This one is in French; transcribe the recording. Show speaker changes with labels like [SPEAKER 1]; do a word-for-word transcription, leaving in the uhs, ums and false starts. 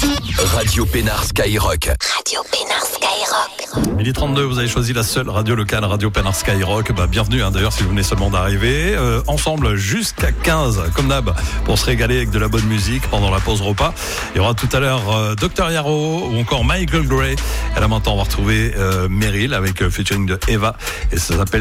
[SPEAKER 1] Radio Pénard Skyrock.
[SPEAKER 2] Radio Pénard Skyrock.
[SPEAKER 3] midi trente-deux, vous avez choisi la seule radio locale, Radio Pénard Skyrock. Bah, bienvenue, hein, d'ailleurs, si vous venez seulement d'arriver. Euh, ensemble jusqu'à quinze, comme d'hab, pour se régaler avec de la bonne musique pendant la pause repas. Il y aura tout à l'heure euh, docteur Yarrow ou encore Michael Gray. Et là, maintenant, on va retrouver euh, Meryl avec euh, featuring de Eva. Et ça s'appelle